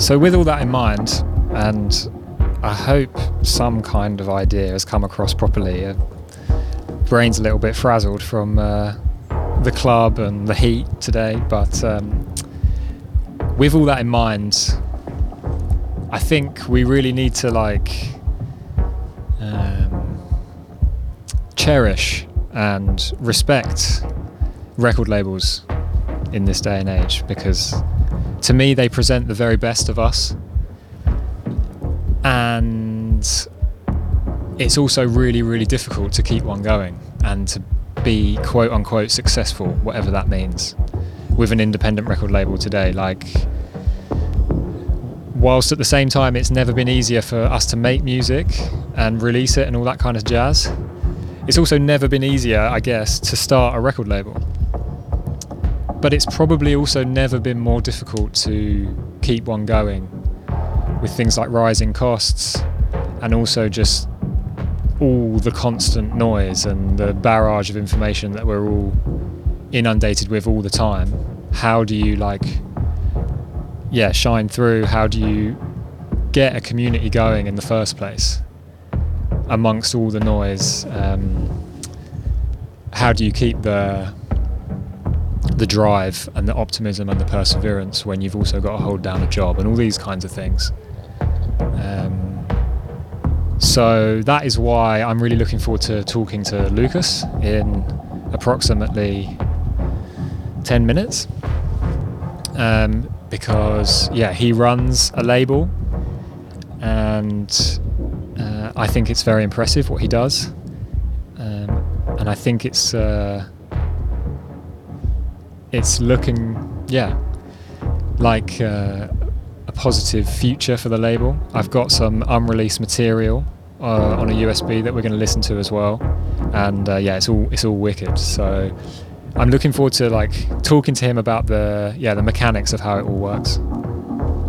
So with all that in mind, and I hope some kind of idea has come across properly. Brain's a little bit frazzled from the club and the heat today, but with all that in mind, I think we really need to cherish and respect record labels in this day and age, because to me they present the very best of us, and it's also really, really difficult to keep one going and to be quote unquote successful, whatever that means, with an independent record label today. Whilst at the same time it's never been easier for us to make music and release it and all that kind of jazz, it's also never been easier, I guess, to start a record label. But it's probably also never been more difficult to keep one going, with things like rising costs and also just all the constant noise and the barrage of information that we're all inundated with all the time. How do you shine through? How do you get a community going in the first place amongst all the noise? How do you keep the drive and the optimism and the perseverance when you've also got to hold down a job and all these kinds of things? So that is why I'm really looking forward to talking to Lucas in approximately 10 minutes. Because he runs a label, and I think it's very impressive what he does, and I think it's looking like a positive future for the label. I've got some unreleased material on a USB that we're going to listen to as well, and it's all wicked. So I'm looking forward to talking to him about the mechanics of how it all works.